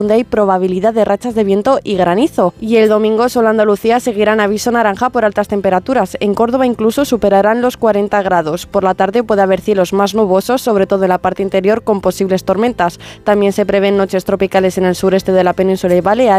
donde hay probabilidad de rachas de viento y granizo. Y el domingo solo Andalucía seguirá en aviso naranja por altas temperaturas. En Córdoba incluso superarán los 40 grados. Por la tarde puede haber cielos más nubosos, sobre todo en la parte interior, con posibles tormentas. También se prevén noches tropicales en el sureste de la península y Baleares.